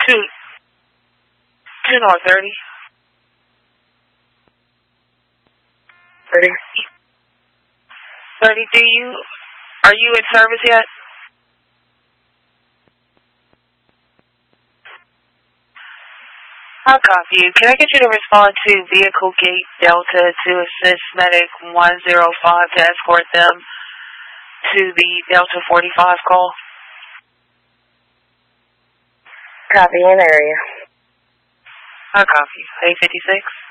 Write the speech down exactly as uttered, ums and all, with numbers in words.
Two, two North thirty. thirty. thirty, do you, are you in service yet? I'll copy you. Can I get you to respond to Vehicle Gate Delta to assist Medic one zero five to escort them to the Delta forty-five call? Copy in area. I'll copy you. eight fifty-six.